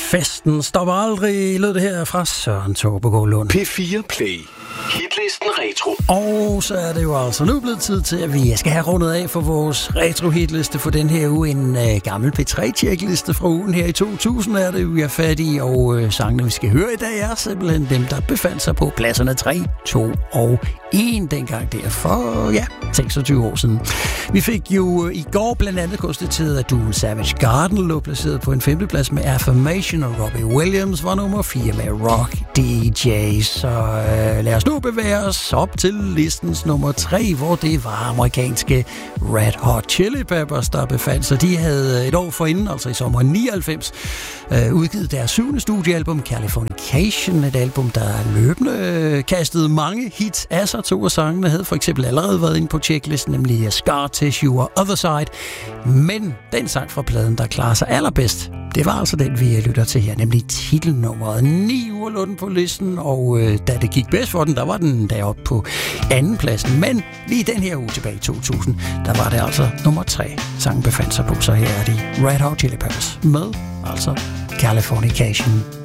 Festen stopper aldrig, lød det her fra Søren Tåbegaard Lund. P4 Play. Hitlisten Retro. Og så er det jo altså nu blevet tid til, at vi skal have rundet af for vores retro-hitliste for den her uge. En gammel P3-tjekliste fra ugen her i 2000 er det, vi er fat i. Og sangene, vi skal høre i dag, er simpelthen dem, der befandt sig på pladserne 3, 2 og 1 dengang der for, 26 år siden. Vi fik jo i går blandt andet konstateret, at duoen Savage Garden lå placeret på en 5. plads med Affirmation, og Robbie Williams var nummer 4 med Rock DJ. Så lad os nu bevæge os op til listens nummer 3, hvor det var amerikanske Red Hot Chili Peppers, der befandt sig. De havde et år forinden, altså i sommeren 99, udgivet deres 7. studiealbum Californication, et album, der løbende kastede mange hits af sig. 2 af sangene havde for eksempel allerede været inde på checklisten, nemlig Scar Tissue og Other Side. Men den sang fra pladen, der klarer sig allerbedst, det var altså den, vi lytter til her, nemlig titelnummeret. 9 uger lå den på listen, og da det gik bedst for den, der var den deroppe på 2. pladsen. Men lige den her uge tilbage i 2000, der var det altså nummer 3, sangen befandt sig på. Så her er de Red Hot Chili Peppers med altså Californication.